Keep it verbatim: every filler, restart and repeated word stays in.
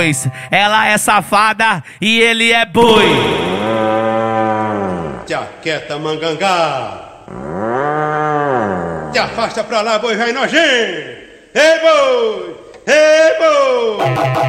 Ela é safada e ele é boi. Te aquieta, mangangá. Te afasta pra lá, boi vai nojento. Ei, boi! Ei, boi!